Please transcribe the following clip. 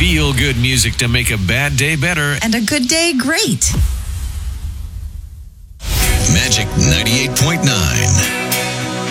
Feel good music to make a bad day better and a good day great. Magic 98.9.